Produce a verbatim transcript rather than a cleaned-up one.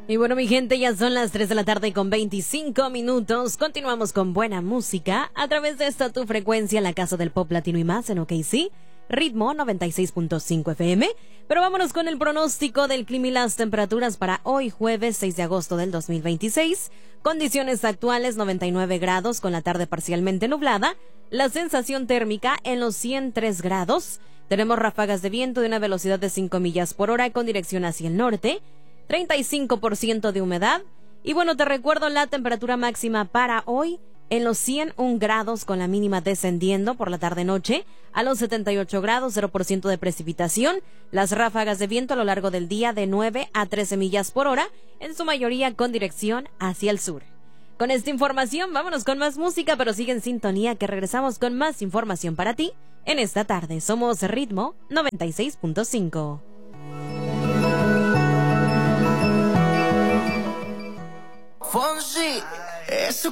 Y bueno, mi gente, ya son las tres de la tarde con veinticinco minutos. Continuamos con buena música a través de esta tu frecuencia, la Casa del Pop Latino y más en O K C, ritmo noventa y seis punto cinco F M. Pero vámonos con el pronóstico del clima y las temperaturas para hoy, jueves seis de agosto del dos mil veintiséis. Condiciones actuales: noventa y nueve grados con la tarde parcialmente nublada. La sensación térmica en los ciento tres grados. Tenemos ráfagas de viento de una velocidad de cinco millas por hora con dirección hacia el norte. treinta y cinco por ciento de humedad. Y bueno, te recuerdo la temperatura máxima para hoy en los ciento uno grados con la mínima descendiendo por la tarde-noche a los setenta y ocho grados, cero por ciento de precipitación. Las ráfagas de viento a lo largo del día de nueve a trece millas por hora, en su mayoría con dirección hacia el sur. Con esta información vámonos con más música, pero sigue en sintonía que regresamos con más información para ti en esta tarde. Somos Ritmo noventa y seis punto cinco. Fonsi, eso